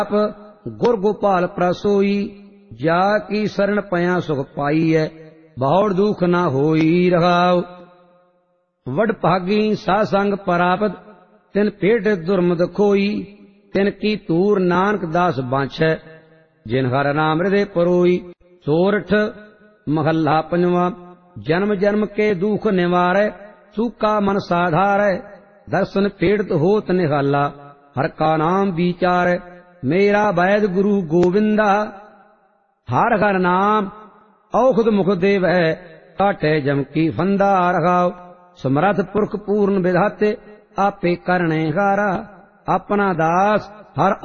आप गुर गोपाल प्रसोई, जाकी शरण पया सुख पाई है, बहुड़ दुख ना होई रहाओ। वड भागी सासंग परापत, तिन पेट दुर्मद खोई, तिन की तूर नानक दास बांछै, जिन हर नाम हृदय परोई। सोरठ महला पंजवा। जन्म जन्म के दुख निवारै, सूका मन साधारै, दर्शन पीड़ित होत निहाला, हर का नाम विचारै। मेरा वैद गुरु गोविंदा, हर हर नाम औखद मुख देवै, काटै जम की फंदा रहाओ। समर्थ पुरख पूर्ण विधाते, आपे करणे हारा, अपना दास हर